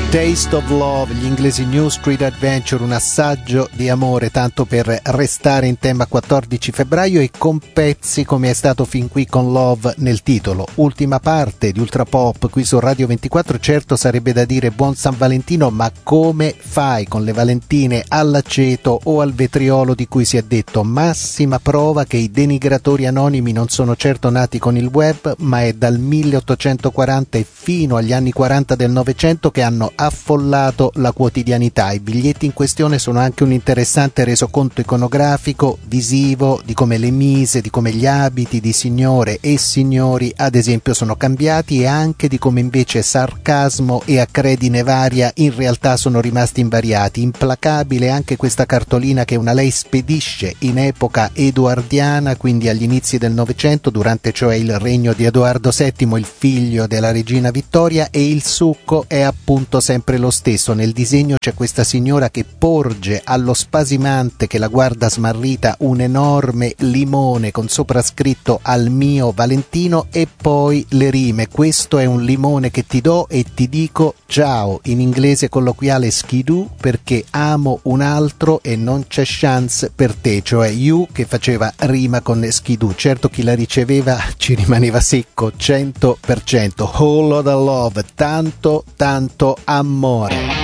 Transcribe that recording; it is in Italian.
Taste of Love, gli inglesi New Street Adventure, un assaggio di amore, tanto per restare in tema 14 febbraio e con pezzi come è stato fin qui con Love nel titolo. Ultima parte di Ultra Pop qui su Radio 24, certo sarebbe da dire buon San Valentino, ma come fai con le valentine all'aceto o al vetriolo di cui si è detto? Massima prova che i denigratori anonimi non sono certo nati con il web, ma è dal 1840 e fino agli anni 40 del Novecento che hanno affollato la quotidianità. I biglietti in questione sono anche un interessante resoconto iconografico, visivo, di come le mise, di come gli abiti di signore e signori ad esempio sono cambiati, e anche di come invece sarcasmo e acredine varia in realtà sono rimasti invariati. Implacabile anche questa cartolina che una lei spedisce in epoca edoardiana, quindi agli inizi del Novecento, durante cioè il regno di Edoardo VII, il figlio della regina Vittoria, e il succo è appunto sempre lo stesso. Nel disegno c'è questa signora che porge allo spasimante che la guarda smarrita un enorme limone con sopra scritto "al mio Valentino", e poi le rime: questo è un limone che ti do e ti dico ciao, in inglese colloquiale skidoo, perché amo un altro e non c'è chance per te, cioè you, che faceva rima con skidoo. Certo, chi la riceveva ci rimaneva secco 100%. Whole lotta love, tanto amore.